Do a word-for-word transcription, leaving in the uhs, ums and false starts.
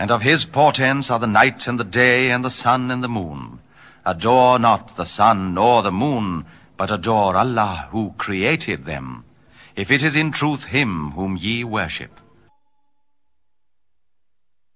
And of his portents are the night and the day and the sun and the moon. Adore not the sun nor the moon, but adore Allah who created them, if it is in truth him whom ye worship.